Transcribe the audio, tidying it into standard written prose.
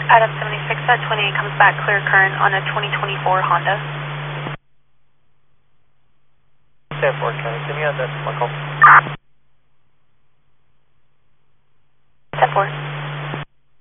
Adam 76 at 28 comes back clear current on a 2024 Honda. Stand for County, can you have that my call?